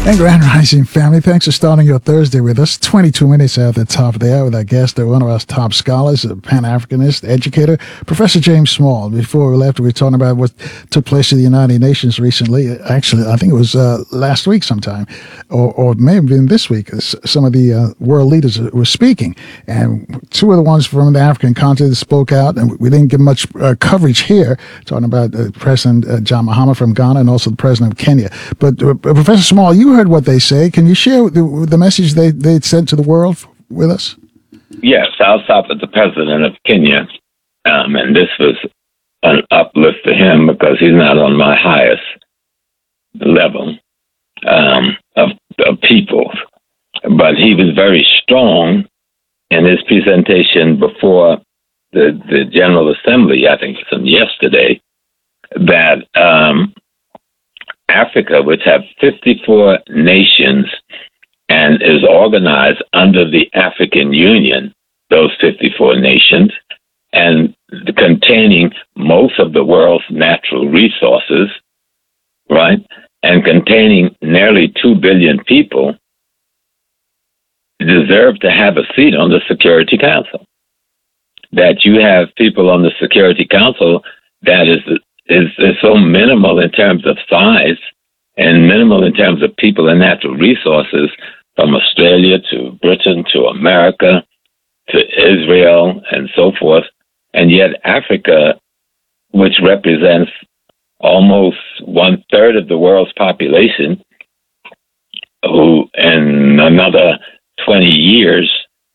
And Grand Rising family, thanks for starting your Thursday with us. 22 minutes at the top of the hour with our guest, one of our top scholars, a Pan-Africanist, educator, Professor James Small. Before we left, we were talking about what took place in the United Nations recently. Actually, I think it was last week sometime, or it may have been this week. Some of the world leaders were speaking, and two of the ones from the African continent spoke out, and we didn't get much coverage here, talking about President John Mahama from Ghana and also the President of Kenya. But Professor Small, you heard what they say. Can you share the message they sent to the world with us? Yes, I'll stop at the president of Kenya. And this was an uplift to him because he's not on my highest level of people. But he was very strong in his presentation before the General Assembly, I think it was yesterday, that Africa, which have 54 nations and is organized under the African Union, those 54 nations, and containing most of the world's natural resources, right, and containing nearly 2 billion people, deserve to have a seat on the Security Council. That you have people on the Security Council that is so minimal in terms of size and minimal in terms of people and natural resources, from Australia to Britain to America to Israel and so forth. And yet Africa, which represents almost 1/3 of the world's population, who in another 20 years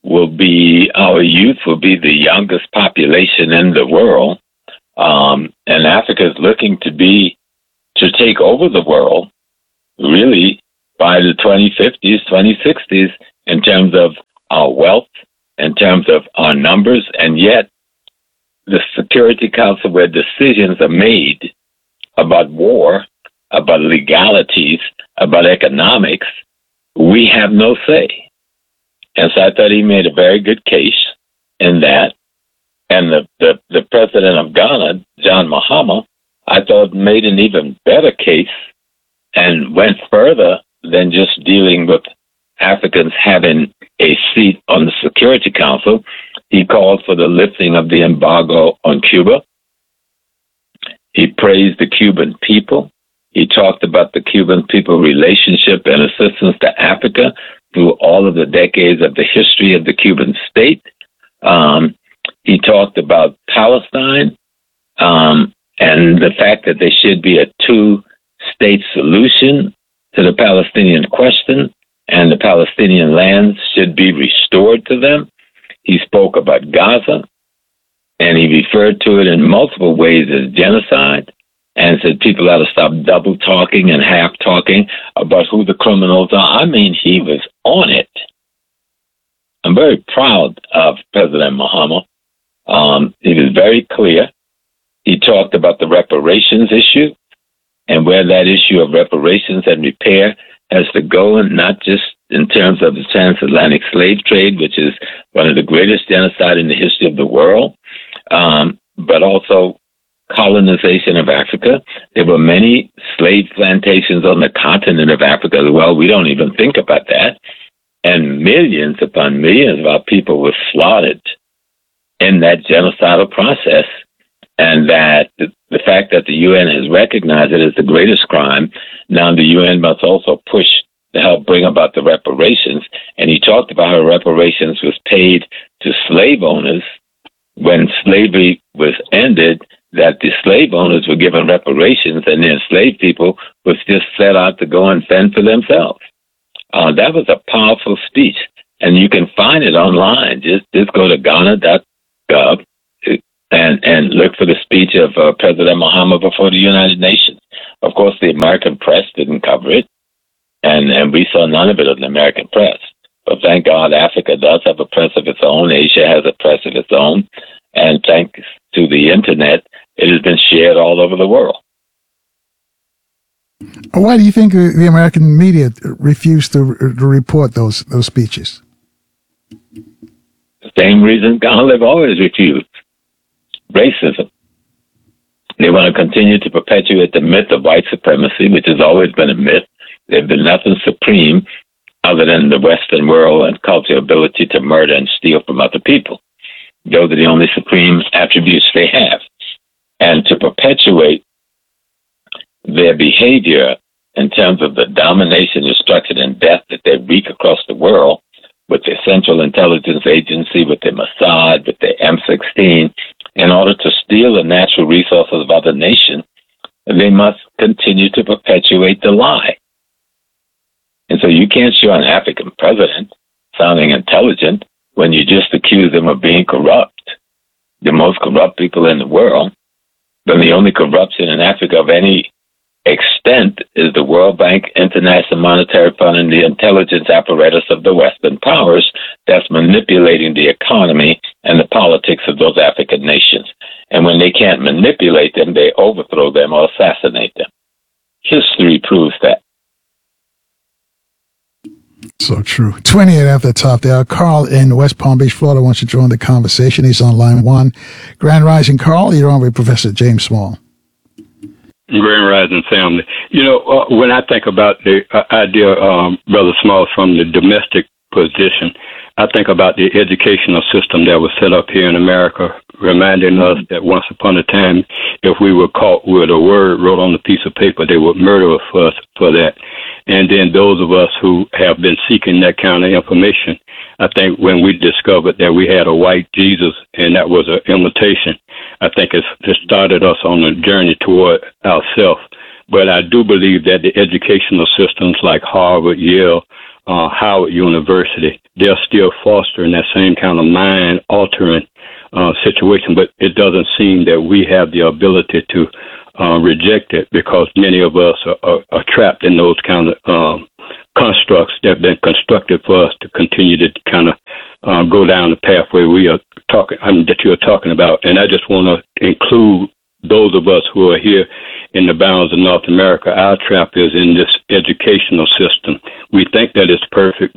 our youth will be the youngest population in the world. And Africa is looking to take over the world, really, by the 2050s, 2060s, in terms of our wealth, in terms of our numbers, and yet the Security Council, where decisions are made about war, about legalities, about economics, we have no say. And so I thought he made a very good case in that. And the president of Ghana, John Mahama, I thought made an even better case and went further than just dealing with Africans having a seat on the Security Council. He called for the lifting of the embargo on Cuba. He praised the Cuban people. He talked about the Cuban people relationship and assistance to Africa through all of the decades of the history of the Cuban state. He talked about Palestine and the fact that there should be a two-state solution to the Palestinian question, and the Palestinian lands should be restored to them. He spoke about Gaza, and he referred to it in multiple ways as genocide, and said people ought to stop double talking and half talking about who the criminals are. I mean, he was on it. I'm very proud of President Mahama. He was very clear. He talked about the reparations issue and where that issue of reparations and repair has to go, and not just in terms of the transatlantic slave trade, which is one of the greatest genocide in the history of the world, but also colonization of Africa. There were many slave plantations on the continent of Africa as well. We don't even think about that. And millions upon millions of our people were slaughtered in that genocidal process. And that the fact that the UN has recognized it as the greatest crime, now the UN must also push to help bring about the reparations. And he talked about how reparations was paid to slave owners when slavery was ended, that the slave owners were given reparations and the enslaved people was just set out to go and fend for themselves. That was a powerful speech, and you can find it online. Just go to Ghana.gov and look for the speech of President Mahama before the United Nations. Of course, the American press didn't cover it, and we saw none of it in the American press. But thank God Africa does have a press of its own. Asia has a press of its own. And thanks to the Internet, it has been shared all over the world. Why do you think the American media refused to report those speeches? The same reason they've always refused. Racism. They want to continue to perpetuate the myth of white supremacy, which has always been a myth. There's been nothing supreme other than the Western world and cultural ability to murder and steal from other people. Those are the only supreme attributes they have. And to perpetuate their behavior in terms of the domination, destruction, and death that they wreak across the world with their Central Intelligence Agency, with their Mossad, with their M16, in order to steal the natural resources of other nations, they must continue to perpetuate the lie. And so you can't show an African president sounding intelligent when you just accuse them of being corrupt, the most corrupt people in the world. Then the only corruption in Africa of any extent is the World Bank, International Monetary Fund, and the intelligence apparatus of the Western powers that's manipulating the economy and the politics of those African nations. And when they can't manipulate them, they overthrow them or assassinate them. History proves that. So true. 28 after the top there. Carl in West Palm Beach, Florida wants to join the conversation. He's on line one. Grand Rising, Carl. You're on with Professor James Small. Grand Rising family. When I think about the idea, Brother Small, from the domestic position, I think about the educational system that was set up here in America, reminding us that once upon a time, if we were caught with a word wrote on a piece of paper, they would murder us for that. And then those of us who have been seeking that kind of information, I think when we discovered that we had a white Jesus and that was an imitation, I think it started us on a journey toward ourselves. But I do believe that the educational systems like Harvard, Yale, Howard University, they're still fostering that same kind of mind-altering situation, but it doesn't seem that we have the ability to reject it because many of us are trapped in those kind of constructs that have been constructed for us to continue to kind of go down the pathway that you're talking about. And I just want to include those of us who are here in the bounds of North America. Our trap is in this educational system. We think that it's perfect,